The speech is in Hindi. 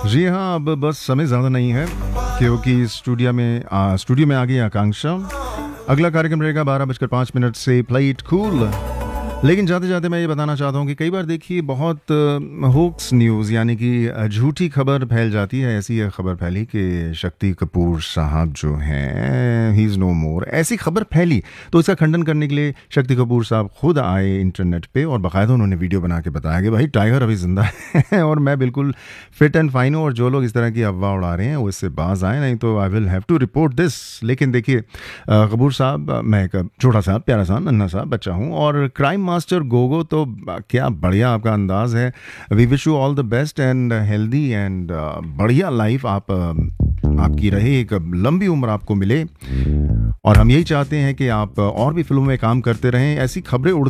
जी हाँ, अब बस समय ज़्यादा नहीं है क्योंकि स्टूडियो में आ गई आकांक्षा। अगला कार्यक्रम रहेगा 12:05 से प्ले इट कूल। लेकिन जाते-जाते मैं ये बताना चाहता हूँ कि कई बार देखिए बहुत होक्स न्यूज़ यानी कि झूठी खबर फैल जाती है। ऐसी एक खबर फैली कि शक्ति कपूर साहब जो हैं ही इज़ नो मोर। ऐसी खबर फैली तो इसका खंडन करने के लिए शक्ति कपूर साहब खुद आए इंटरनेट पे और बाकायदा उन्होंने वीडियो बना के बताया कि भाई टाइगर अभी ज़िंदा है और मैं बिल्कुल फिट एंड फाइन हूँ और जो लोग इस तरह की अफवाह उड़ा रहे हैं वो इससे बाज आए, नहीं तो I will have to report this. लेकिन देखिए कपूर साहब, मैं एक छोटा सा प्यारा सा नन्हा सा बच्चा हूँ और क्राइम मास्टर गोगो तो क्या बढ़िया आपका अंदाज है। We wish you all the best and healthy and बढ़िया लाइफ आपकी रहे, एक लंबी उम्र आपको मिले और हम यही चाहते हैं कि आप और भी फिल्मों में काम करते रहें। ऐसी खबरें